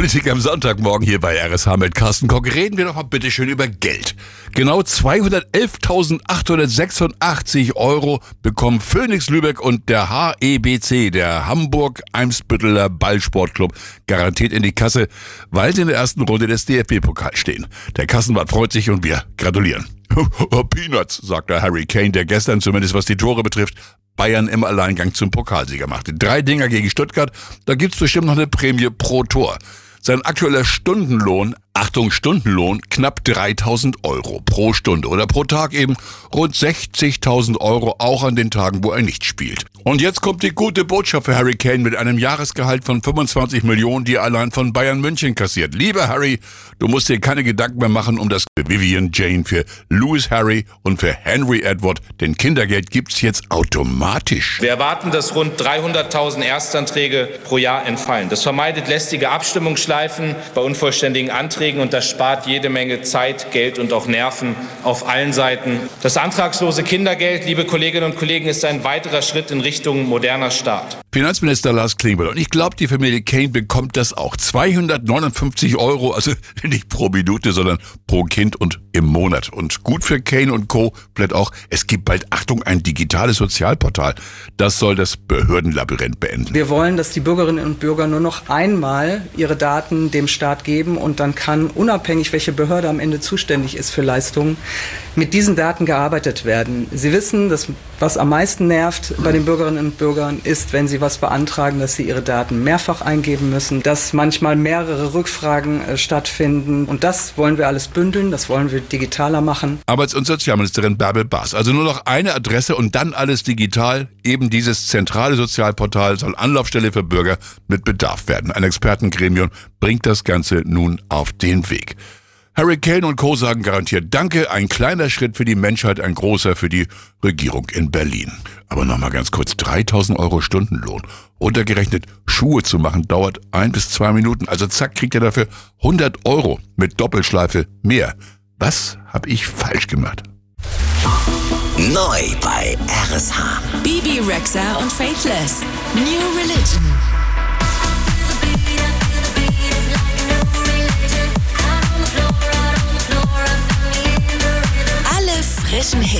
Politik am Sonntagmorgen hier bei RSH mit Carsten Koch. Reden wir doch mal bitte schön über Geld. Genau 211.886 Euro bekommen Phoenix Lübeck und der HEBC, der Hamburg-Eimsbütteler Ballsportclub, garantiert in die Kasse, weil sie in der ersten Runde des DFB-Pokals stehen. Der Kassenwart freut sich und wir gratulieren. Peanuts, sagt der Harry Kane, der gestern, zumindest was die Tore betrifft, Bayern im Alleingang zum Pokalsieger machte. 3 Dinger gegen Stuttgart, da gibt's bestimmt noch eine Prämie pro Tor. Sein aktueller Stundenlohn, Achtung, Stundenlohn, knapp 3.000 Euro pro Stunde oder pro Tag eben rund 60.000 Euro, auch an den Tagen, wo er nicht spielt. Und jetzt kommt die gute Botschaft für Harry Kane mit einem Jahresgehalt von 25 Millionen, die er allein von Bayern München kassiert. Lieber Harry, du musst dir keine Gedanken mehr machen um das für Vivian Jane, für Louis Harry und für Henry Edward, denn Kindergeld gibt's jetzt automatisch. Wir erwarten, dass rund 300.000 Erstanträge pro Jahr entfallen. Das vermeidet lästige Abstimmungsschleifen bei unvollständigen Anträgen und das spart jede Menge Zeit, Geld und auch Nerven auf allen Seiten. Das antragslose Kindergeld, liebe Kolleginnen und Kollegen, ist ein weiterer Schritt in Richtung moderner Staat. Finanzminister Lars Klingbeil. Und ich glaube, die Familie Kane bekommt das auch. 259 Euro, also nicht pro Minute, sondern pro Kind und im Monat. Und gut für Kane und Co. bleibt auch, es gibt bald, Achtung, ein digitales Sozialportal. Das soll das Behördenlabyrinth beenden. Wir wollen, dass die Bürgerinnen und Bürger nur noch einmal ihre Daten dem Staat geben und dann kann, unabhängig welche Behörde am Ende zuständig ist für Leistungen, mit diesen Daten gearbeitet werden. Sie wissen, dass was am meisten nervt bei den Bürgerinnen und Bürgern ist, wenn sie was beantragen, dass sie ihre Daten mehrfach eingeben müssen, dass manchmal mehrere Rückfragen stattfinden. Und das wollen wir alles bündeln, das wollen wir digitaler machen. Arbeits- und Sozialministerin Bärbel Baas. Also nur noch eine Adresse und dann alles digital. Eben dieses zentrale Sozialportal soll Anlaufstelle für Bürger mit Bedarf werden. Ein Expertengremium bringt das Ganze nun auf den Weg. Harry Kane und Co. sagen garantiert Danke, ein kleiner Schritt für die Menschheit, ein großer für die Regierung in Berlin. Aber nochmal ganz kurz, 3.000 Euro Stundenlohn. Untergerechnet, Schuhe zu machen dauert 1 bis 2 Minuten. Also zack, kriegt er dafür 100 Euro mit Doppelschleife mehr. Was habe ich falsch gemacht? Neu bei RSH. Bibi Rexha und Faithless. New Religion. Alle frischen Hits